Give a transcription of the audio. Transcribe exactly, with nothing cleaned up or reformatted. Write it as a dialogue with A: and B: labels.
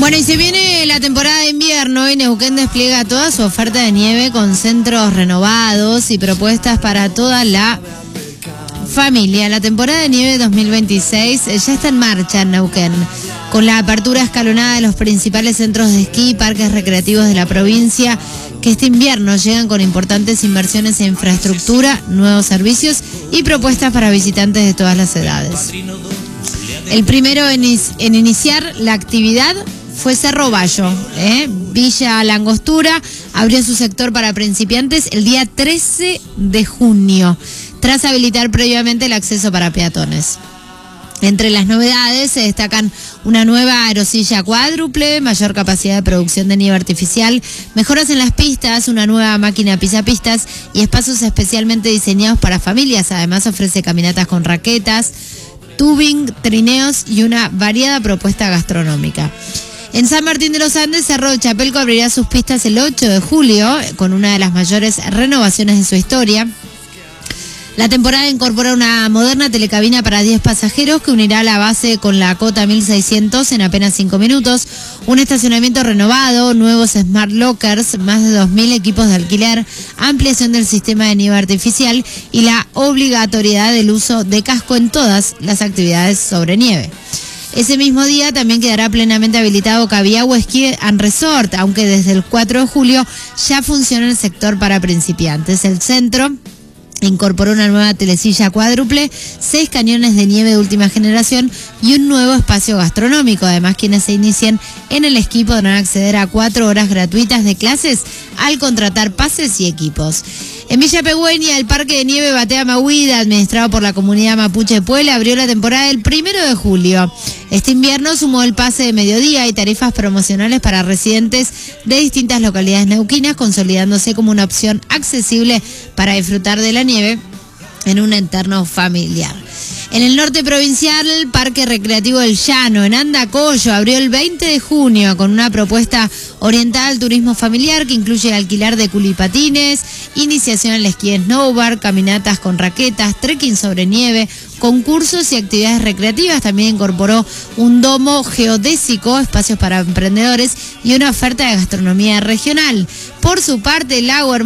A: Bueno, y se viene la temporada de invierno y Neuquén despliega toda su oferta de nieve con centros renovados y propuestas para toda la familia. La temporada de nieve dos mil veintiséis ya está en marcha en Neuquén, con la apertura escalonada de los principales centros de esquí y parques recreativos de la provincia, que este invierno llegan con importantes inversiones en infraestructura, nuevos servicios y propuestas para visitantes de todas las edades. El primero en, en iniciar la actividad fue Cerro Bayo, ¿eh? Villa Langostura abrió su sector para principiantes el día trece de junio, tras habilitar previamente el acceso para peatones. Entre las novedades se destacan una nueva aerosilla cuádruple, mayor capacidad de producción de nieve artificial, mejoras en las pistas, una nueva máquina pisapistas y espacios especialmente diseñados para familias. Además ofrece caminatas con raquetas, tubing, trineos y una variada propuesta gastronómica. En San Martín de los Andes, Cerro de Chapelco abrirá sus pistas el ocho de julio, con una de las mayores renovaciones de su historia. La temporada incorpora una moderna telecabina para diez pasajeros que unirá la base con la Cota mil seiscientos en apenas cinco minutos, un estacionamiento renovado, nuevos smart lockers, más de dos mil equipos de alquiler, ampliación del sistema de nieve artificial y la obligatoriedad del uso de casco en todas las actividades sobre nieve. Ese mismo día también quedará plenamente habilitado Cabiagua Ski and Resort, aunque desde el cuatro de julio ya funciona el sector para principiantes. El centro incorporó una nueva telesilla cuádruple, seis cañones de nieve de última generación y un nuevo espacio gastronómico. Además, quienes se inicien en el esquí podrán acceder a cuatro horas gratuitas de clases al contratar pases y equipos. En Villa Pegüeña, el Parque de Nieve Batea Mahuida, administrado por la comunidad mapuche de Puebla, abrió la temporada el primero de julio. Este invierno sumó el pase de mediodía y tarifas promocionales para residentes de distintas localidades neuquinas, consolidándose como una opción accesible para disfrutar de la nieve en un entorno familiar. En el norte provincial, el Parque Recreativo del Llano, en Andacollo, abrió el veinte de junio con una propuesta orientada al turismo familiar que incluye alquilar de culipatines, iniciación al esquí snowboard, caminatas con raquetas, trekking sobre nieve, concursos y actividades recreativas. También incorporó un domo geodésico, espacios para emprendedores y una oferta de gastronomía regional. Por su parte, el lago